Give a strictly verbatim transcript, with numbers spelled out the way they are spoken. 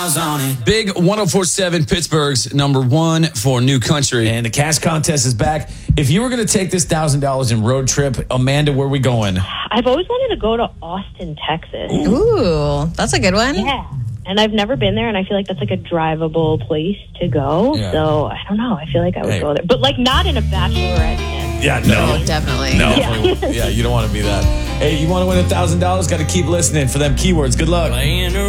Big one oh four point seven, Pittsburgh's number one for New Country. And the cash contest is back. If you were going to take this one thousand dollars in road trip, Amanda, where are we going? I've always wanted to go to Austin, Texas. Ooh, that's a good one. Yeah. And I've never been there, and I feel like that's like a drivable place to go. Yeah. So, I don't know. I feel like I would Hey. go there. But, like, not in a bachelorette tent. Yeah, no. Oh, definitely. No. Yeah. Yeah, you don't want to be that. Hey, you want to win one thousand dollars? Got to keep listening for them keywords. Good luck.